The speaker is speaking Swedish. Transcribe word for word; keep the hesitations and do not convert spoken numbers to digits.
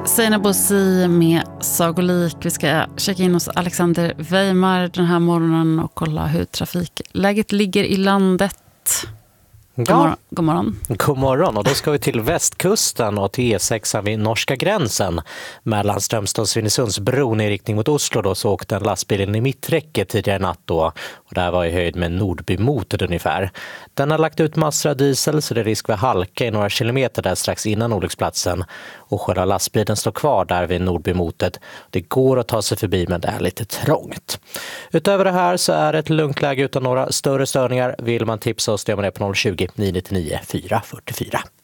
Sina Bosi med Sagolik. Vi ska checka in hos Alexander Weimar den här morgonen och kolla hur trafikläget ligger i landet. God Ja. morgon. God morgon. God morgon, och då ska vi till västkusten och till E sex vid norska gränsen. Mellan Strömstad och Svinesundsbron i riktning mot Oslo då, så åkte en lastbil i mitträcket tidigare natt då. Och det här var i höjd med Nordbymotet ungefär. Den har lagt ut massor av diesel, så det är risk för halka i några kilometer där strax innan olycksplatsen. Och själva lastbilen står kvar där vid Nordbymotet. Det går att ta sig förbi, men det är lite trångt. Utöver det här så är det ett lugnt läge utan några större störningar. Vill man tipsa oss, det är man det på noll tjugo, nio nio nio, fyra fyra fyra.